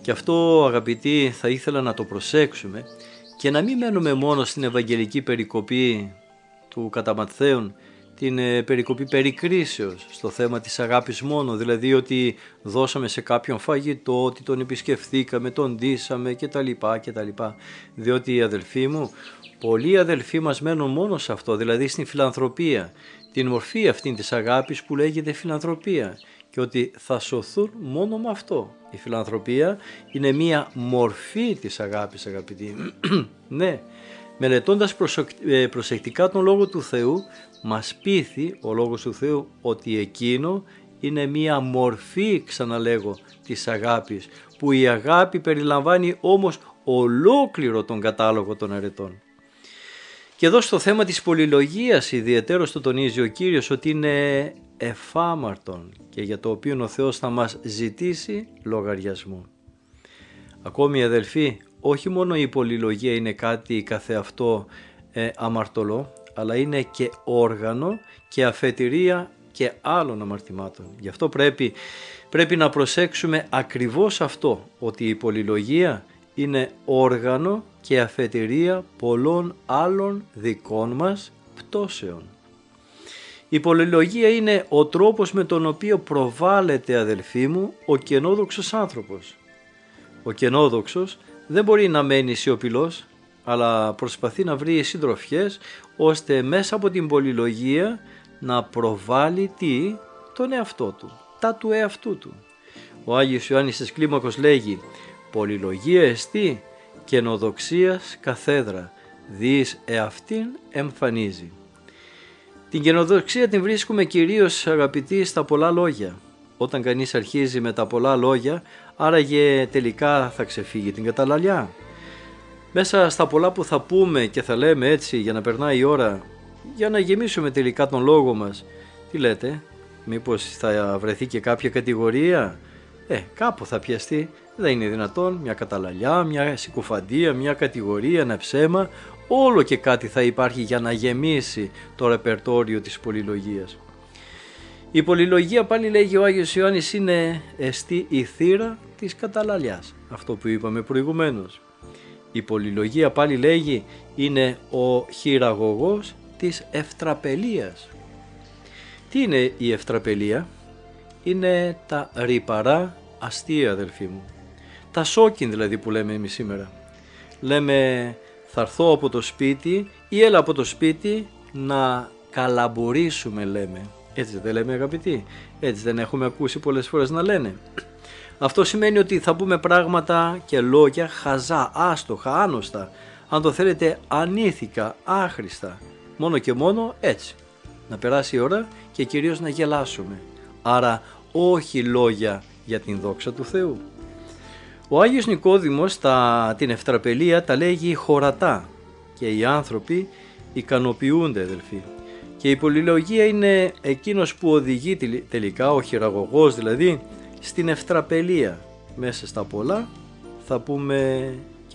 Και αυτό, αγαπητοί, θα ήθελα να το προσέξουμε και να μην μένουμε μόνο στην Ευαγγελική περικοπή του κατά Ματθαίον, την περικοπή περικρίσεως στο θέμα της αγάπης μόνο, δηλαδή ότι δώσαμε σε κάποιον φαγητό, ότι τον επισκεφθήκαμε, τον ντύσαμε κτλ. Διότι, αδελφοί μου, πολλοί αδελφοί μας μένουν μόνο σε αυτό, δηλαδή στην φιλανθρωπία, την μορφή αυτή της αγάπης που λέγεται φιλανθρωπία, και ότι θα σωθούν μόνο με αυτό. Η φιλανθρωπία είναι μία μορφή της αγάπης, αγαπητοί. Ναι, μελετώντας προσεκτικά τον Λόγο του Θεού, μας πείθει ο Λόγος του Θεού ότι εκείνο είναι μία μορφή, ξαναλέγω, της αγάπης, που η αγάπη περιλαμβάνει όμως ολόκληρο τον κατάλογο των αρετών. Και εδώ στο θέμα της πολυλογίας ιδιαιτέρως το τονίζει ο Κύριος ότι είναι εφάμαρτον και για το οποίο ο Θεός θα μας ζητήσει λογαριασμό. Ακόμη, αδελφοί, όχι μόνο η πολυλογία είναι κάτι καθεαυτό αμαρτωλό, αλλά είναι και όργανο και αφετηρία και άλλων αμαρτημάτων. Γι' αυτό πρέπει να προσέξουμε ακριβώς αυτό, ότι η πολυλογία είναι όργανο και αφετηρία πολλών άλλων δικών μας πτώσεων. Η πολυλογία είναι ο τρόπος με τον οποίο προβάλλεται, αδελφοί μου, ο κενόδοξος άνθρωπος. Ο κενόδοξος δεν μπορεί να μένει σιωπηλός, αλλά προσπαθεί να βρει συντροφιές, ώστε μέσα από την πολυλογία να προβάλλει τον εαυτό του, τα του εαυτού του. Ο Άγιος Ιωάννης της Κλίμακος λέγει «Πολυλογία εστί κενοδοξίας καθέδρα, διείς εαυτήν εμφανίζει». Την κενοδοξία την βρίσκουμε κυρίως, αγαπητοί, στα πολλά λόγια. Όταν κανείς αρχίζει με τα πολλά λόγια, άραγε τελικά θα ξεφύγει την καταλαλιά. Μέσα στα πολλά που θα πούμε και θα λέμε έτσι για να περνάει η ώρα, για να γεμίσουμε τελικά τον λόγο μας, τι λέτε, μήπως θα βρεθεί και κάποια κατηγορία, κάπου θα πιαστεί, δεν είναι δυνατόν, μια καταλαλιά, μια συκοφαντία, μια κατηγορία, ένα ψέμα, όλο και κάτι θα υπάρχει για να γεμίσει το ρεπερτόριο της πολυλογίας. Η πολυλογία, πάλι λέγει ο Άγιος Ιωάννης, είναι εστί η θύρα της καταλαλιάς, αυτό που είπαμε προηγουμένως. Η πολυλογία, πάλι λέγει, είναι ο χειραγωγός της ευτραπελίας. Τι είναι η ευτραπελία? Είναι τα ρυπαρά αστεία, αδελφοί μου. Τα σόκιν δηλαδή που λέμε εμείς σήμερα. Λέμε θα έρθω από το σπίτι ή έλα από το σπίτι να καλαμπορήσουμε, λέμε. Έτσι δεν λέμε, αγαπητοί? Έτσι δεν έχουμε ακούσει πολλές φορές να λένε? Αυτό σημαίνει ότι θα πούμε πράγματα και λόγια χαζά, άστοχα, άνοστα, αν το θέλετε ανήθικα, άχρηστα, μόνο και μόνο έτσι. Να περάσει η ώρα και κυρίως να γελάσουμε. Άρα όχι λόγια για την δόξα του Θεού. Ο Άγιος Νικόδημος την ευτραπελία τα λέγει χωρατά και οι άνθρωποι ικανοποιούνται, αδελφοί. Και η πολυλογία είναι εκείνος που οδηγεί τελικά, ο χειραγωγός δηλαδή, στην ευτραπελία. Μέσα στα πολλά θα πούμε